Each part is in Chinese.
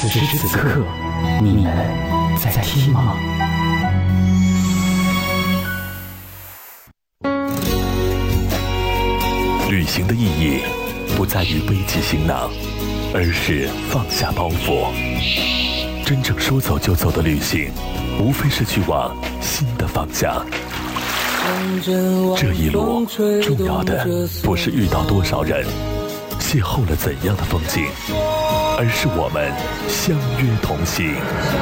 此时此刻，你们在听吗？ 旅行的意义不在于背起行囊，而是放下包袱。真正说走就走的旅行，无非是去往新的方向。这一路重要的不是遇到多少人，邂逅了怎样的风景，而是我们相约同行。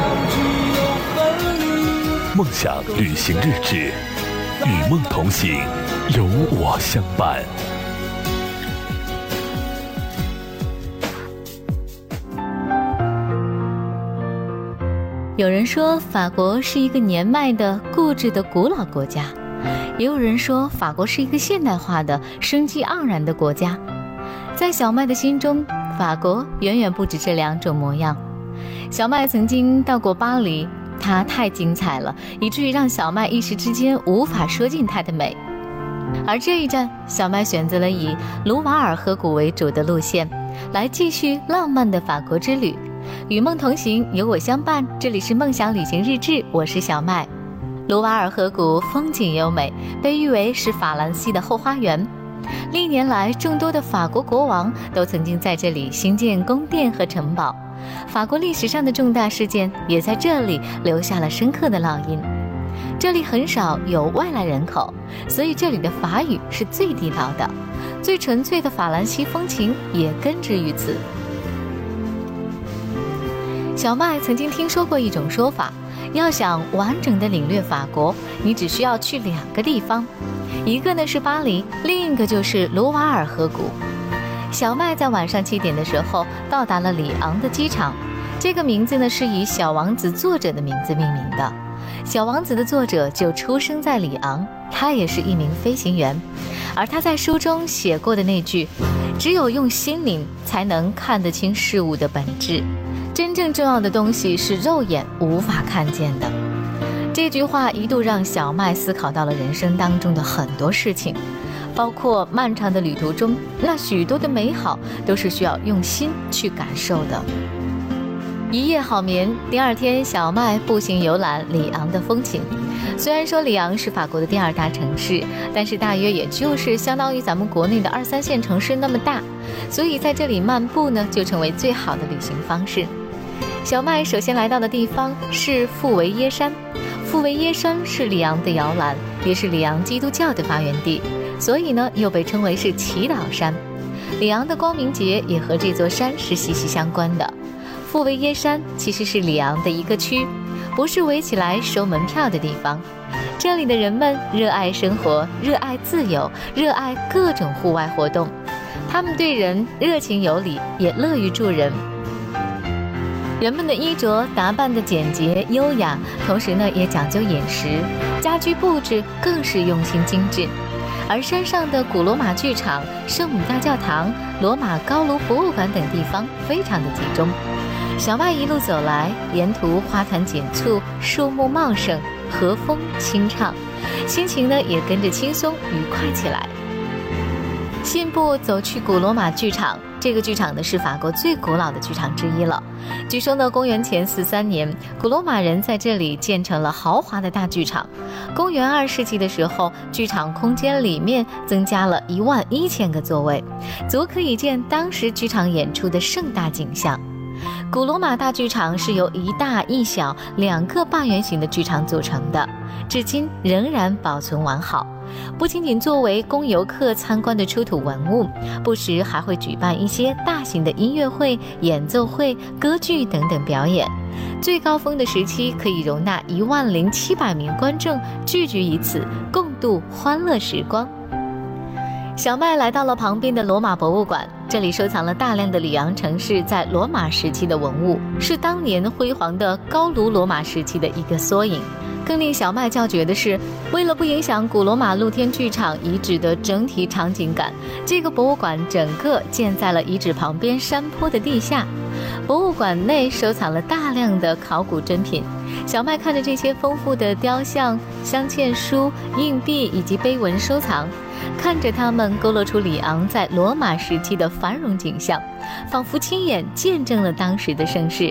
梦想旅行日志，与梦同行，有我相伴。 有人说法国是一个年迈的固执的古老国家，也有人说法国是一个现代化的生机盎然的国家。在小麦的心中，法国远远不止这两种模样。小麦曾经到过巴黎，它太精彩了，以至于让小麦一时之间无法说尽它的美。而这一站，小麦选择了以卢瓦尔河谷为主的路线，来继续浪漫的法国之旅。与梦同行，有我相伴，这里是梦想旅行日志，我是小麦。卢瓦尔河谷风景优美，被誉为是法兰西的后花园。历年来，众多的法国国王都曾经在这里兴建宫殿和城堡，法国历史上的重大事件也在这里留下了深刻的烙印。这里很少有外来人口，所以这里的法语是最地道的，最纯粹的法兰西风情也根植于此。小麦曾经听说过一种说法，要想完整的领略法国，你只需要去2个地方，一个呢是巴黎，另一个就是卢瓦尔河谷。小麦在晚上7点的时候到达了里昂的机场，这个名字呢是以小王子作者的名字命名的。小王子的作者就出生在里昂，他也是一名飞行员，而他在书中写过的那句只有用心灵才能看得清事物的本质，真正重要的东西是肉眼无法看见的。这句话一度让小麦思考到了人生当中的很多事情，包括漫长的旅途中，那许多的美好都是需要用心去感受的。一夜好眠，第2天小麦步行游览里昂的风情。虽然说里昂是法国的第2大城市，但是大约也就是相当于咱们国内的2、3线城市那么大，所以在这里漫步呢就成为最好的旅行方式。小麦首先来到的地方是富维耶山，富维耶山是里昂的摇篮，也是里昂基督教的发源地，所以呢又被称为是祈祷山。里昂的光明节也和这座山是息息相关的。富维耶山其实是里昂的一个区，不是围起来收门票的地方。这里的人们热爱生活，热爱自由，热爱各种户外活动，他们对人热情有礼，也乐于助人。人们的衣着打扮的简洁优雅，同时呢也讲究饮食，家居布置更是用心精致。而山上的古罗马剧场、圣母大教堂、罗马高卢博物馆等地方非常的集中。小麦一路走来，沿途花团锦簇，树木茂盛，和风清畅，心情呢也跟着轻松愉快起来。信步走去古罗马剧场，这个剧场呢是法国最古老的剧场之一了。据说呢，公元前43年，古罗马人在这里建成了豪华的大剧场。公元2世纪的时候，剧场空间里面增加了11000个座位，足可以见当时剧场演出的盛大景象。古罗马大剧场是由一大一小2个半圆形的剧场组成的，至今仍然保存完好。不仅仅作为供游客参观的出土文物，不时还会举办一些大型的音乐会、演奏会、歌剧等等表演。最高峰的时期可以容纳10700名观众聚集于此，共度欢乐时光。小麦来到了旁边的罗马博物馆，这里收藏了大量的里昂城市在罗马时期的文物，是当年辉煌的高卢罗马时期的一个缩影。更令小麦叫绝的是，为了不影响古罗马露天剧场遗址的整体场景感，这个博物馆整个建在了遗址旁边山坡的地下。博物馆内收藏了大量的考古珍品，小麦看着这些丰富的雕像、镶嵌书、硬币以及碑文收藏，看着它们勾勒出里昂在罗马时期的繁荣景象，仿佛亲眼见证了当时的盛世。